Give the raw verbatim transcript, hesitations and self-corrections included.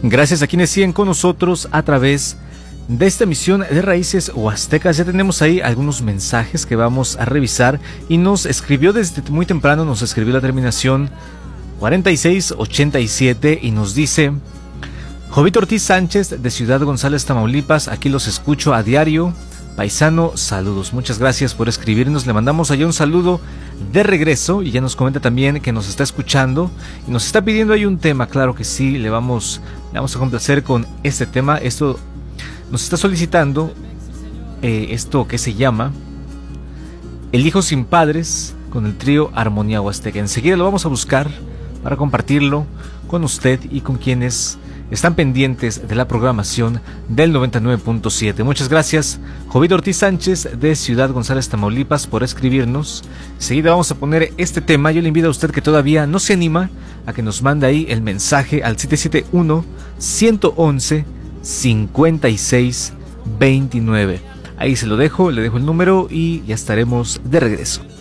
Gracias a quienes siguen con nosotros a través de esta emisión de Raíces Huastecas. Ya tenemos ahí algunos mensajes que vamos a revisar y nos escribió desde muy temprano, nos escribió la terminación cuarenta y seis ochenta y siete y nos dice: Jovito Ortiz Sánchez de Ciudad González, Tamaulipas, aquí los escucho a diario. Paisano, saludos. Muchas gracias por escribirnos. Le mandamos allá un saludo de regreso y ya nos comenta también que nos está escuchando y nos está pidiendo ahí un tema. Claro que sí, le vamos, le vamos a complacer con este tema. Esto nos está solicitando eh, esto que se llama El Hijo Sin Padres con el trío Armonía Huasteca. Enseguida lo vamos a buscar para compartirlo con usted y con quienes están pendientes de la programación del noventa y nueve punto siete. Muchas gracias, Jovito Ortiz Sánchez de Ciudad González, Tamaulipas, por escribirnos. Enseguida vamos a poner este tema. Yo le invito a usted que todavía no se anima a que nos mande ahí el mensaje al siete siete uno, uno uno uno, cinco seis dos nueve. Ahí se lo dejo, le dejo el número y ya estaremos de regreso.